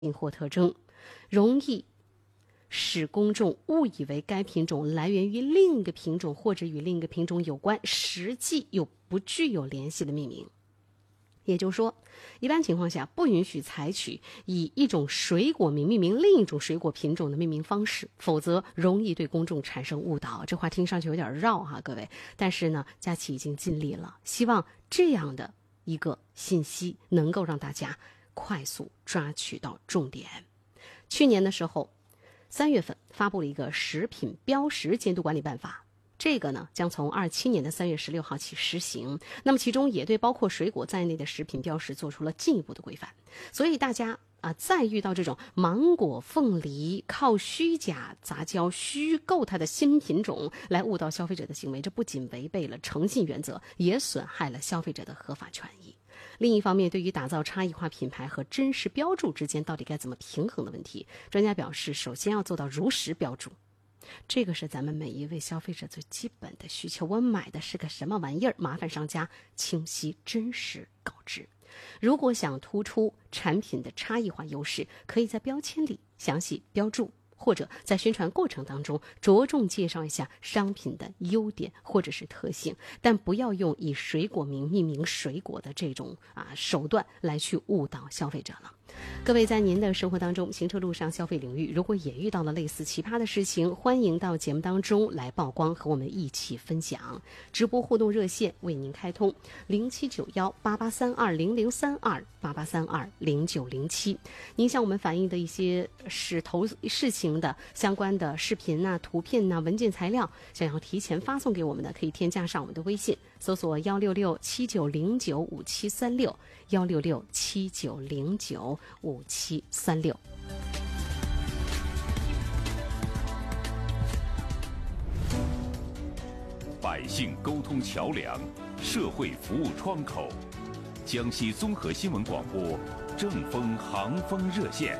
或特征，容易使公众误以为该品种来源于另一个品种或者与另一个品种有关，实际又不具有联系的命名。也就是说，一般情况下不允许采取以一种水果名命名另一种水果品种的命名方式，否则容易对公众产生误导。这话听上去有点绕哈，各位。但是呢，佳琪已经尽力了，希望这样的一个信息能够让大家快速抓取到重点。去年的时候，3月份发布了一个食品标识监督管理办法。这个呢，将从27年的3月16号起实行。那么其中也对包括水果在内的食品标识做出了进一步的规范。所以大家再遇到这种芒果、凤梨靠虚假杂交、虚构它的新品种来误导消费者的行为，这不仅违背了诚信原则，也损害了消费者的合法权益。另一方面，对于打造差异化品牌和真实标注之间到底该怎么平衡的问题，专家表示，首先要做到如实标注。这个是咱们每一位消费者最基本的需求，我买的是个什么玩意儿？麻烦商家清晰真实告知。如果想突出产品的差异化优势，可以在标签里详细标注，或者在宣传过程当中着重介绍一下商品的优点或者是特性，但不要用以水果名命名水果的这种手段来去误导消费者了。各位在您的生活当中，行车路上消费领域，如果也遇到了类似奇葩的事情，欢迎到节目当中来曝光，和我们一起分享。直播互动热线为您开通07918832003288320907。您向我们反映的一些事情的相关的视频图片文件材料，想要提前发送给我们的，可以添加上我们的微信，搜索16679095736，16679095736。 百姓沟通桥梁，社会服务窗口，江西综合新闻广播正风航风热线。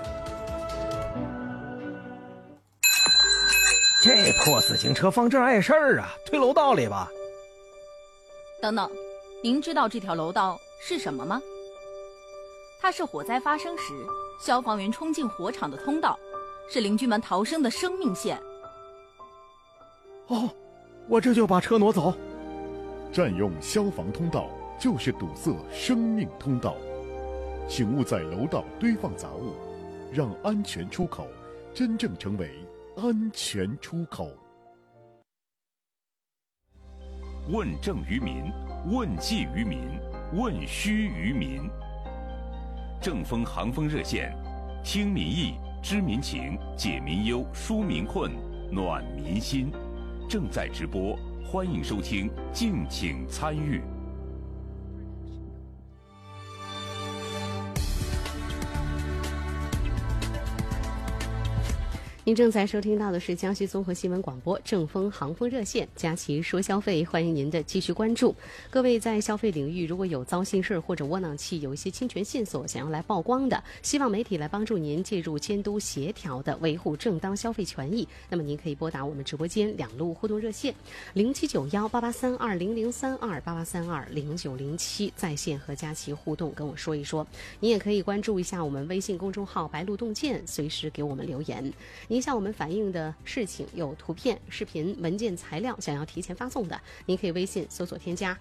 这破自行车放这儿碍事儿啊，推楼道里吧。 等等，您知道这条楼道是什么吗？它是火灾发生时消防员冲进火场的通道，是邻居们逃生的生命线。 哦，我这就把车挪走。 占用消防通道就是堵塞生命通道，请勿在楼道堆放杂物，让安全出口真正成为安全出口。 问政于民，问计于民，问需于民。正风航风热线，听民意，知民情，解民忧，纾民困，暖民心。正在直播，欢迎收听，敬请参与。 您正在收听到的是江西综合新闻广播正风航风热线，佳琪说消费，欢迎您的继续关注。各位在消费领域如果有糟心事或者窝囊气，有一些侵权线索想要来曝光的，希望媒体来帮助您介入监督协调的，维护正当消费权益，那么您可以拨打我们直播间2路互动热线07918832003288320907，在线和佳琪互动，跟我说一说。您也可以关注一下我们微信公众号白鹿洞见，随时给我们留言。您向我们反映的事情有图片、视频、文件材料，想要提前发送的，您可以微信搜索添加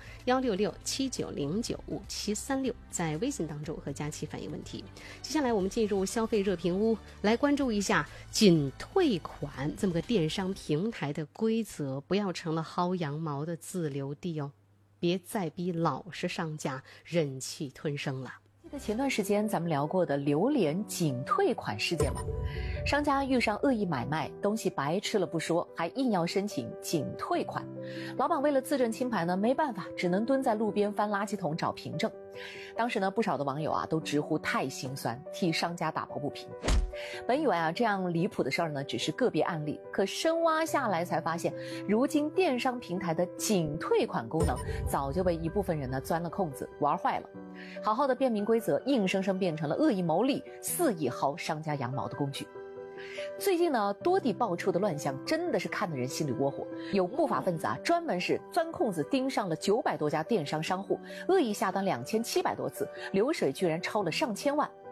16679095736，在微信当中和佳琪反映问题。接下来我们进入消费热评屋，来关注一下仅退款这么个电商平台的规则，不要成了薅羊毛的自留地哦，别再逼老实商家忍气吞声了。 记得前段时间咱们聊过的榴莲仅退款事件吗？商家遇上恶意买卖，东西白吃了不说，还硬要申请仅退款。老板为了自证清白呢，没办法，只能蹲在路边翻垃圾桶找凭证。当时呢，不少的网友都直呼太心酸，替商家打抱不平。本以为这样离谱的事儿呢只是个别案例，可深挖下来才发现，如今电商平台的仅退款功能早就被一部分人呢钻了空子，玩坏了。好好的便民规则，硬生生变成了恶意牟利、肆意薅商家羊毛的工具。最近呢，多地爆出的乱象真的是看得人心里窝火。有不法分子专门是钻空子盯上了900多家电商商户，恶意下单2700多次，流水居然超了上千万。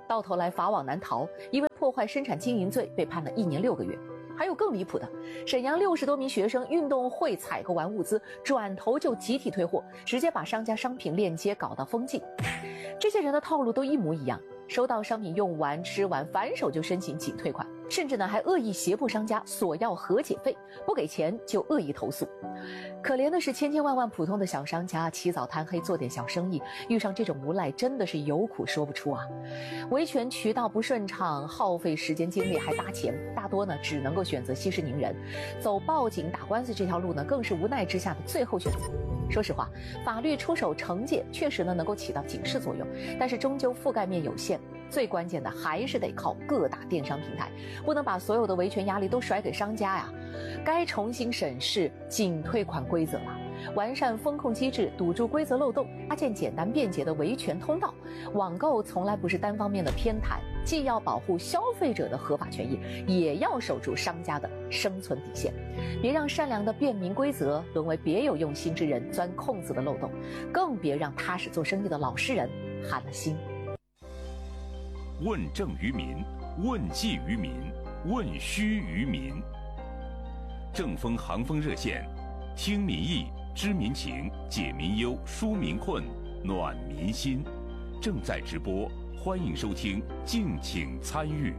到头来法网难逃，因为破坏生产经营罪被判了1年6个月。还有更离谱的，沈阳60多名学生运动会采购完物资，转头就集体退货，直接把商家商品链接搞到封禁。这些人的套路都一模一样，收到商品用完吃完，反手就申请仅退款，甚至呢还恶意胁迫商家索要和解费，不给钱就恶意投诉。可怜的是千千万万普通的小商家，起早贪黑做点小生意，遇上这种无赖真的是有苦说不出啊！维权渠道不顺畅，耗费时间精力还搭钱，大多呢只能够选择息事宁人，走报警打官司这条路呢更是无奈之下的最后选择。说实话，法律出手惩戒确实呢能够起到警示作用，但是终究覆盖面有限，最关键的还是得靠各大电商平台，不能把所有的维权压力都甩给商家呀。该重新审视仅退款规则了，完善风控机制，堵住规则漏洞，搭建简单便捷的维权通道。网购从来不是单方面的偏袒，既要保护消费者的合法权益，也要守住商家的生存底线。别让善良的便民规则沦为别有用心之人钻空子的漏洞，更别让踏实做生意的老实人寒了心。 问政于民，问计于民，问需于民。正风行风热线，听民意，知民情，解民忧，纾民困，暖民心。正在直播，欢迎收听，敬请参与。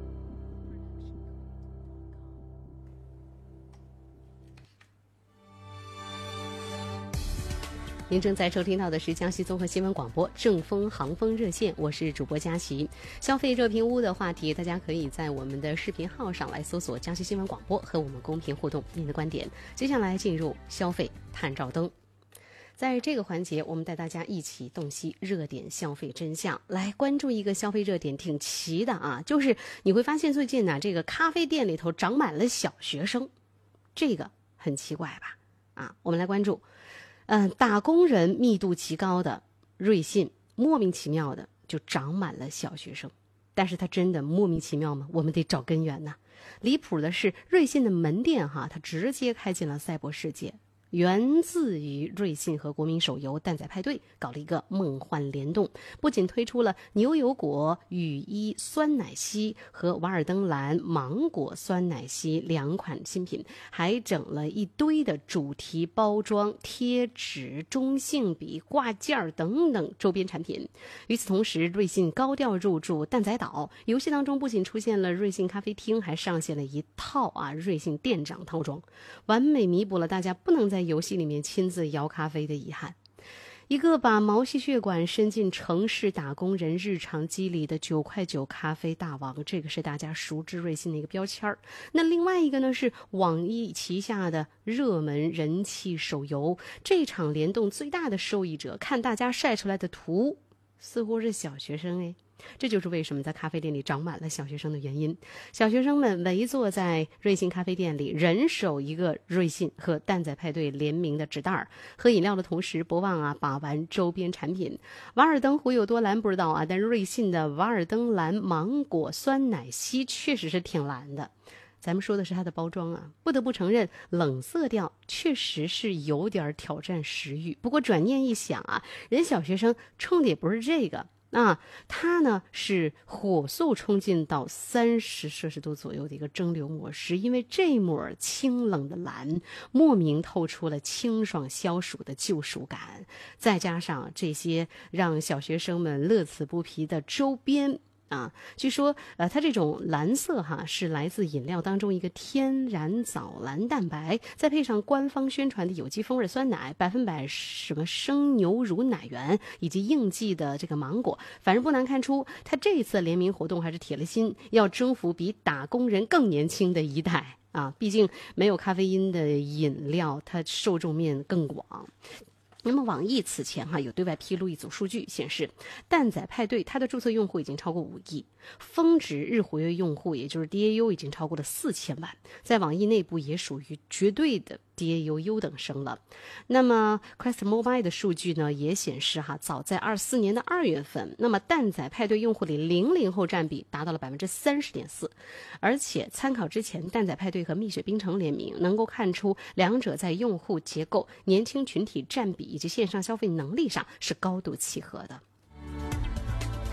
您正在收听到的是江西综合新闻广播正风行风热线，我是主播佳琪。消费热评屋的话题，大家可以在我们的视频号上来搜索江西新闻广播，和我们公屏互动您的观点。接下来进入消费探照灯，在这个环节，我们带大家一起洞悉热点消费真相。来关注一个消费热点挺奇的啊，就是你会发现最近呢，这个咖啡店里头长满了小学生，这个很奇怪吧？啊，我们来关注。打工人密度极高的瑞幸，莫名其妙的就长满了小学生。但是它真的莫名其妙吗？我们得找根源呢。离谱的是，瑞幸的门店它直接开进了赛博世界。源自于瑞幸和国民手游蛋仔派对搞了一个梦幻联动，不仅推出了牛油果羽衣酸奶昔和瓦尔登蓝芒果酸奶昔2款新品，还整了一堆的主题包装、贴纸、中性笔、挂件等等周边产品。与此同时，瑞幸高调入驻蛋仔岛游戏当中，不仅出现了瑞幸咖啡厅，还上线了一套瑞幸店长套装，完美弥补了大家不能在游戏里面亲自摇咖啡的遗憾。一个把毛细血管伸进城市打工人日常机里的9块9咖啡大王，这个是大家熟知瑞幸的一个标签。那另外一个呢，是网易旗下的热门人气手游。这场联动最大的受益者，看大家晒出来的图似乎是小学生这就是为什么在咖啡店里长满了小学生的原因。小学生们围坐在瑞幸咖啡店里，人手一个瑞幸和蛋仔派对联名的纸袋，喝饮料的同时不忘把玩周边产品。瓦尔登湖有多蓝不知道但瑞幸的瓦尔登蓝芒果酸奶昔确实是挺蓝的。咱们说的是它的包装不得不承认冷色调确实是有点挑战食欲。不过转念一想人小学生冲的也不是这个。它呢是火速冲进到30摄氏度左右的一个蒸馏模式，因为这抹清冷的蓝莫名透出了清爽消暑的救赎感，再加上这些让小学生们乐此不疲的周边据说它这种蓝色是来自饮料当中一个天然藻蓝蛋白，再配上官方宣传的有机风味酸奶，100%什么生牛乳奶源以及应季的这个芒果，反正不难看出它这次联名活动还是铁了心要征服比打工人更年轻的一代毕竟没有咖啡因的饮料它受众面更广。那么网易此前有对外披露一组数据，显示蛋仔派对它的注册用户已经超过5亿，峰值日活跃用户也就是 DAU 已经超过了4000万，在网易内部也属于绝对的 DAU 优等生了。那么 Quest Mobile 的数据呢也显示早在24年的2月份，那么蛋仔派对用户里00后占比达到了 30.4%， 而且参考之前蛋仔派对和蜜雪冰城联名，能够看出两者在用户结构、年轻群体占比以及线上消费能力上是高度契合的。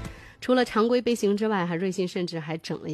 除了常规背行之外，瑞幸甚至还整了